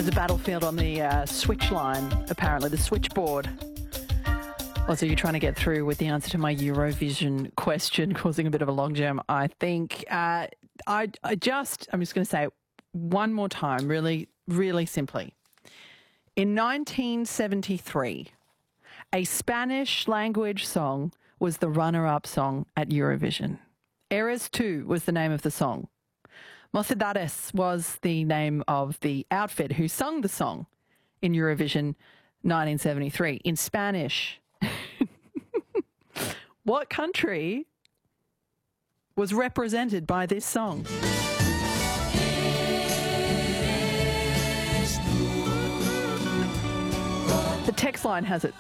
There's a battlefield on the switch line, apparently, the switchboard. Also, you're trying to get through with the answer to my Eurovision question, causing a bit of a logjam, I think. I'm just going to say it one more time, really, really simply. In 1973, a Spanish language song was the runner-up song at Eurovision. Eres Tu was the name of the song. Mocedades was the name of the outfit who sung the song in Eurovision 1973 in Spanish. What country was represented by this song? The text line has it